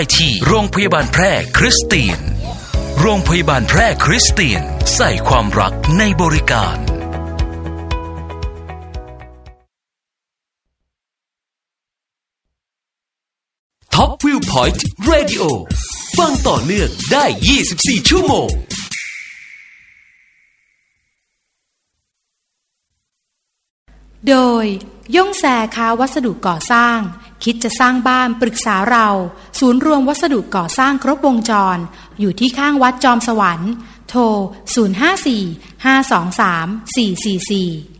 ได้ที่โรงพยาบาลแพร่คริสเตียนโรงพยาบาลแพร่คริสเตียนใส่ความรักในบริการท็อปวิวพอยต์เรดิโอฟังต่อเนื่องได้24ชั่วโมงโดยย่งแซค้าวัสดุก่อสร้างคิดจะสร้างบ้านปรึกษาเราศูนย์รวมวัสดุก่อสร้างครบวงจรอยู่ที่ข้างวัดจอมสวรรค์โทร054 523 444